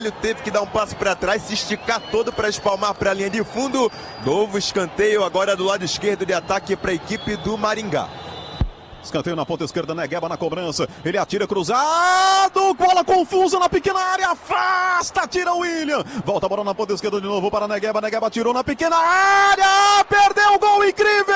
Ele teve que dar um passo para trás, se esticar todo para espalmar para a linha de fundo. Novo escanteio agora do lado esquerdo de ataque para a equipe do Maringá. Escanteio na ponta esquerda, Negueba na cobrança. Ele atira cruzado, bola confusa na pequena área, afasta, tira o William. Volta a bola na ponta esquerda de novo para Negueba. Negueba tirou na pequena área, perdeu o gol, incrível!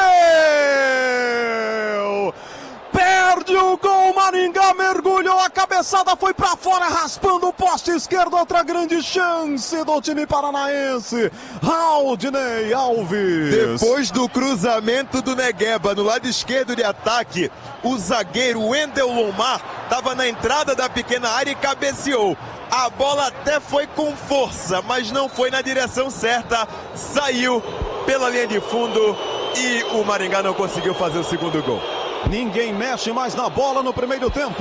Perde o gol, Maringá mergulhou, a cabeçada foi pra fora, raspando o poste esquerdo, outra grande chance do time paranaense, Haldney Alves. Depois do cruzamento do Negueba no lado esquerdo de ataque, o zagueiro Wendel Lomar estava na entrada da pequena área e cabeceou. A bola até foi com força, mas não foi na direção certa, saiu pela linha de fundo e o Maringá não conseguiu fazer o segundo gol. Ninguém mexe mais na bola no primeiro tempo.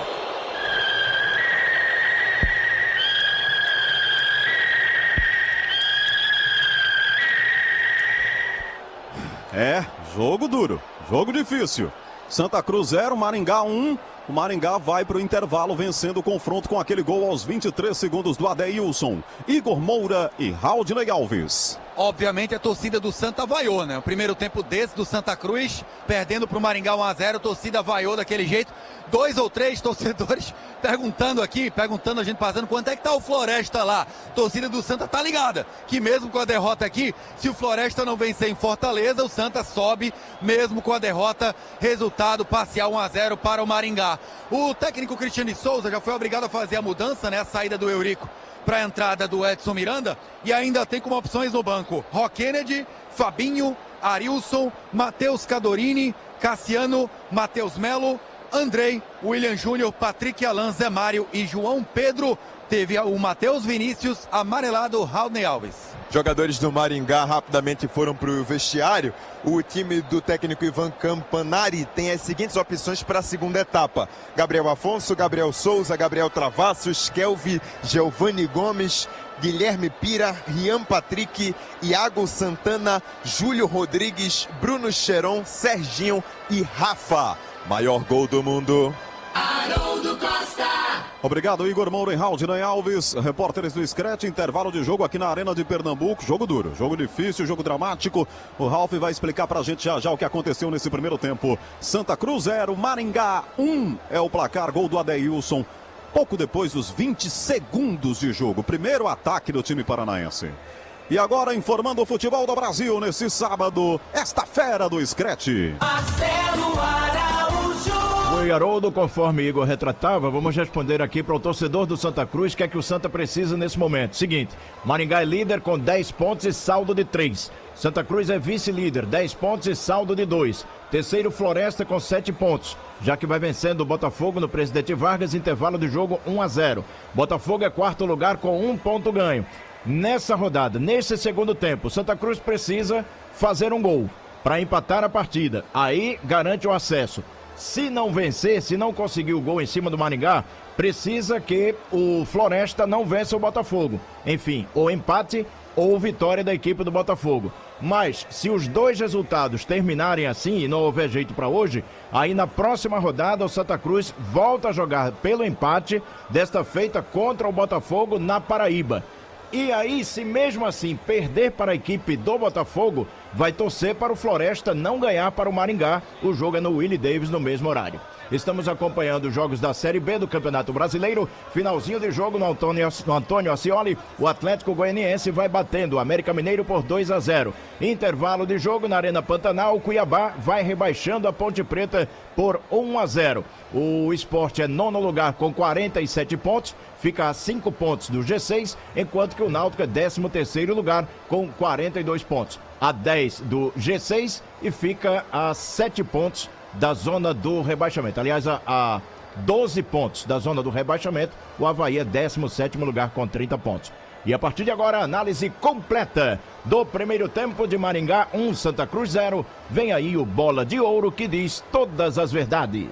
É, jogo duro, jogo difícil. Santa Cruz 0, Maringá 1. O Maringá vai para o intervalo vencendo o confronto com aquele gol aos 23 segundos do Adeilson, Igor Moura e Haldney Alves. Obviamente a torcida do Santa vaiou, né? O primeiro tempo desse do Santa Cruz, perdendo para o Maringá 1-0, a torcida vaiou daquele jeito. 2 ou 3 torcedores perguntando a gente passando, quanto é que tá o Floresta lá? A torcida do Santa tá ligada, que mesmo com a derrota aqui, se o Floresta não vencer em Fortaleza, o Santa sobe mesmo com a derrota, resultado parcial 1-0 para o Maringá. O técnico Cristiano Souza já foi obrigado a fazer a mudança, né? A saída do Eurico para a entrada do Edson Miranda e ainda tem como opções no banco Rock Kennedy, Fabinho, Arilson, Matheus Cadorini, Cassiano, Matheus Melo, Andrei, William Júnior, Patrick Alan, Zé Mário e João Pedro. Teve o Matheus Vinícius, amarelado, Haldney Alves. Jogadores do Maringá rapidamente foram para o vestiário. O time do técnico Ivan Campanari tem as seguintes opções para a segunda etapa: Gabriel Afonso, Gabriel Souza, Gabriel Travassos, Kelvin, Giovanni Gomes, Guilherme Pira, Rian Patrick, Iago Santana, Júlio Rodrigues, Bruno Cheron, Serginho e Rafa. Maior gol do mundo. Haroldo Costa. Obrigado, Igor Moura e Haldney Alves, repórteres do Scratch. Intervalo de jogo aqui na Arena de Pernambuco. Jogo duro, jogo difícil, jogo dramático. O Ralf vai explicar pra gente já o que aconteceu nesse primeiro tempo. Santa Cruz 0, Maringá 1 é o placar, gol do Adeilson. Pouco depois dos 20 segundos de jogo. Primeiro ataque do time paranaense. E agora informando o futebol do Brasil nesse sábado, esta fera do Scratch. Marcelo Araújo. Oi, Haroldo, conforme Igor retratava, vamos responder aqui para o torcedor do Santa Cruz, que é que o Santa precisa nesse momento. Seguinte, Maringá é líder com 10 pontos e saldo de 3. Santa Cruz é vice-líder, 10 pontos e saldo de 2. Terceiro, Floresta com 7 pontos, já que vai vencendo o Botafogo no Presidente Vargas, intervalo de jogo 1-0. Botafogo é quarto lugar com 1 ponto ganho. Nessa rodada, nesse segundo tempo, Santa Cruz precisa fazer um gol para empatar a partida. Aí garante o acesso. Se não vencer, se não conseguir o gol em cima do Maringá, precisa que o Floresta não vença o Botafogo. Enfim, ou empate ou vitória da equipe do Botafogo. Mas, se os dois resultados terminarem assim e não houver jeito para hoje, aí na próxima rodada o Santa Cruz volta a jogar pelo empate, desta feita contra o Botafogo na Paraíba. E aí, se mesmo assim perder para a equipe do Botafogo, vai torcer para o Floresta não ganhar para o Maringá. O jogo é no Willie Davis no mesmo horário. Estamos acompanhando os jogos da Série B do Campeonato Brasileiro. Finalzinho de jogo no Antônio Ascioli. O Atlético Goianiense vai batendo o América Mineiro por 2-0. Intervalo de jogo na Arena Pantanal. O Cuiabá vai rebaixando a Ponte Preta por 1-0. O Sport é nono lugar com 47 pontos. Fica a 5 pontos do G6, enquanto que o Náutico é 13º lugar com 42 pontos. A 10 do G6 e fica a 7 pontos da zona do rebaixamento. Aliás, a 12 pontos da zona do rebaixamento, o Avaí é 17º lugar com 30 pontos. E a partir de agora, a análise completa do primeiro tempo de Maringá 1, Santa Cruz 0. Vem aí o Bola de Ouro que diz todas as verdades.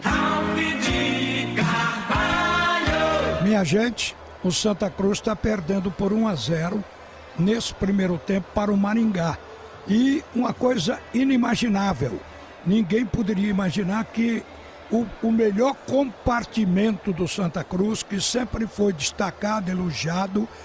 Minha gente, o Santa Cruz está perdendo por 1-0 nesse primeiro tempo para o Maringá. E uma coisa inimaginável, ninguém poderia imaginar que o melhor compartimento do Santa Cruz, que sempre foi destacado, elogiado,